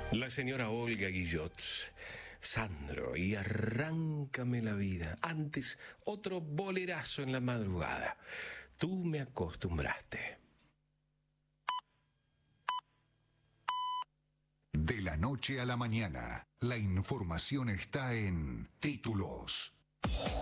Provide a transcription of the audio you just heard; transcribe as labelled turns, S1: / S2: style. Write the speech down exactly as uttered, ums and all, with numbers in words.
S1: La señora Olga Guillot. Sandro, y arráncame la vida. Antes, otro bolerazo en la madrugada. Tú me acostumbraste.
S2: De la noche a la mañana, la información está en Títulos.